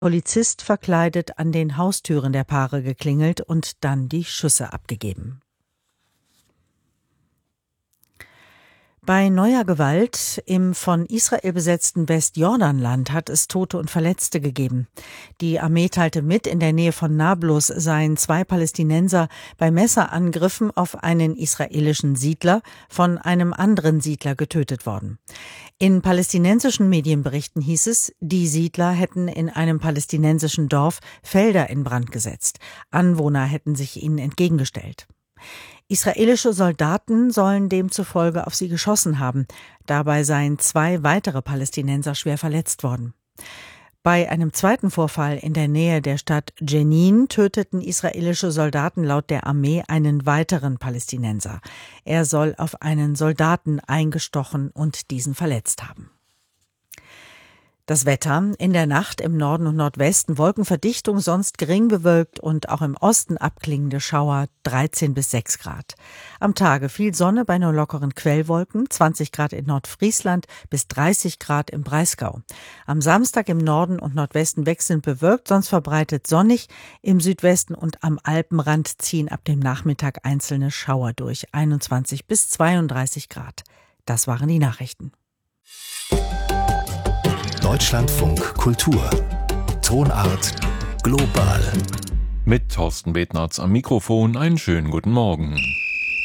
Polizist verkleidet an den Haustüren der Paare geklingelt und dann die Schüsse abgegeben. Bei neuer Gewalt im von Israel besetzten Westjordanland hat es Tote und Verletzte gegeben. Die Armee teilte mit, in der Nähe von Nablus seien 2 Palästinenser bei Messerangriffen auf einen israelischen Siedler von einem anderen Siedler getötet worden. In palästinensischen Medienberichten hieß es, die Siedler hätten in einem palästinensischen Dorf Felder in Brand gesetzt. Anwohner hätten sich ihnen entgegengestellt. Israelische Soldaten sollen demzufolge auf sie geschossen haben. Dabei seien 2 weitere Palästinenser schwer verletzt worden. Bei einem zweiten Vorfall in der Nähe der Stadt Jenin töteten israelische Soldaten laut der Armee einen weiteren Palästinenser. Er soll auf einen Soldaten eingestochen und diesen verletzt haben. Das Wetter: in der Nacht im Norden und Nordwesten Wolkenverdichtung, sonst gering bewölkt und auch im Osten abklingende Schauer, 13 bis 6 Grad. Am Tage viel Sonne bei nur lockeren Quellwolken, 20 Grad in Nordfriesland bis 30 Grad im Breisgau. Am Samstag im Norden und Nordwesten wechselnd bewölkt, sonst verbreitet sonnig. Im Südwesten und am Alpenrand ziehen ab dem Nachmittag einzelne Schauer durch, 21 bis 32 Grad. Das waren die Nachrichten. Deutschlandfunk Kultur. Tonart global. Mit Thorsten Betnarz am Mikrofon, einen schönen guten Morgen.